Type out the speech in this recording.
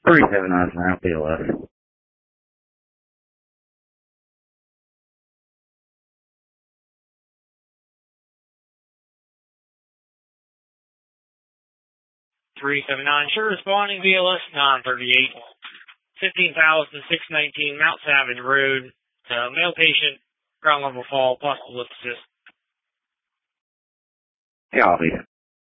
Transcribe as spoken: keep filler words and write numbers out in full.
three seven nine Mount B L S. three seven nine, sure, responding, B L S nine thirty-eight, fifteen thousand six hundred nineteen Mount Savage Road, uh, male patient, ground level fall, possible lip assist. Copy.